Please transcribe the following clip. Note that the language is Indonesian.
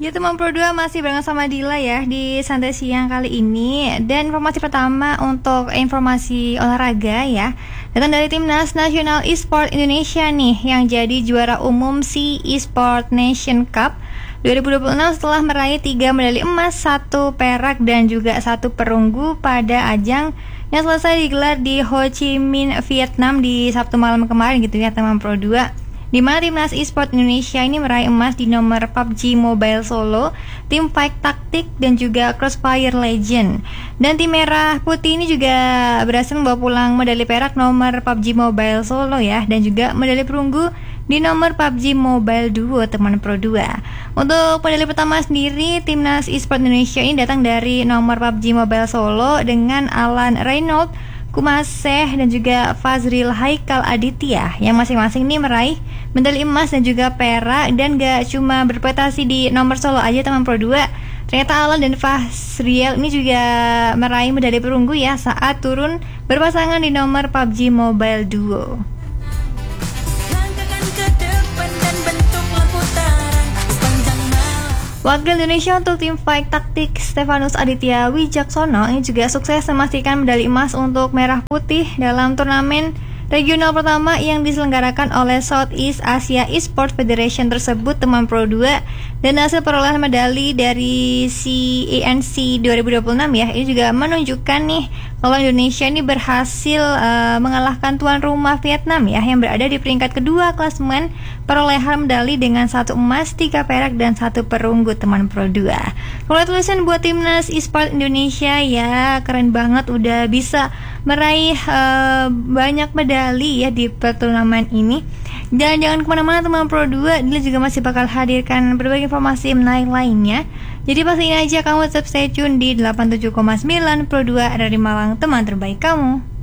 Ya teman Pro 2 masih bareng sama Dila ya di Santai Siang kali ini. Dan informasi pertama untuk informasi olahraga ya, datang dari Timnas Nasional Esport Indonesia nih yang jadi juara umum SEA Esport Nation Cup 2026 setelah meraih 3 medali emas, 1 perak dan juga 1 perunggu pada ajang yang selesai digelar di Ho Chi Minh, Vietnam di Sabtu malam kemarin gitu ya teman Pro 2. Di mana Timnas Esport Indonesia ini meraih emas di nomor PUBG Mobile Solo, Team Fight Taktik dan juga Crossfire Legend. Dan tim merah putih ini juga berhasil membawa pulang medali perak nomor PUBG Mobile Solo ya, dan juga medali perunggu di nomor PUBG Mobile Duo teman Pro 2. Untuk medali pertama sendiri, Timnas Esport Indonesia ini datang dari nomor PUBG Mobile Solo dengan Alan Reynolds, Kumaseh dan juga Fazril Haikal Aditya yang masing-masing nih meraih medali emas dan juga perak. Dan gak cuma berprestasi di nomor solo aja teman Pro 2, ternyata Alan dan Fazril ini juga meraih medali perunggu ya saat turun berpasangan di nomor PUBG Mobile Duo. Wakil Indonesia untuk tim Fight Taktik Stefanus Aditya Wijaksono ini juga sukses memastikan medali emas untuk merah putih dalam turnamen regional pertama yang diselenggarakan oleh Southeast Asia Esports Federation tersebut teman Pro 2. Dan hasil perolehan medali dari CANC 2026 ya, ini juga menunjukkan nih kalau Indonesia ini berhasil mengalahkan tuan rumah Vietnam ya yang berada di peringkat kedua klasemen perolehan medali dengan 1 emas, 3 perak dan 1 perunggu teman Pro 2. Congratulations buat Timnas Esport Indonesia ya, keren banget udah bisa meraih banyak medali ya di turnamen ini. Jangan kemana-mana teman Pro 2, Dila juga masih bakal hadirkan berbagai informasi menarik lainnya. Jadi pastiin aja kamu tetap stay tune di 87,9 Pro 2 dari Malang, teman terbaik kamu.